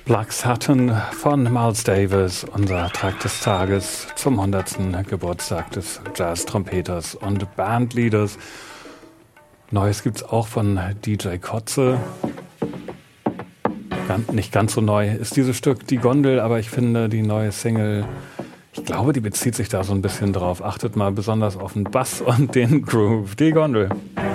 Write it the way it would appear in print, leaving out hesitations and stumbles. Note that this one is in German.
Black Satin von Miles Davis, unser Track des Tages zum 100. Geburtstag des Jazz-Trompeters und Bandleaders. Neues gibt's auch von DJ Kotze. Nicht ganz so neu ist dieses Stück Die Gondel, aber ich finde die neue Single, ich glaube, die bezieht sich da so ein bisschen drauf. Achtet mal besonders auf den Bass und den Groove. Die Gondel.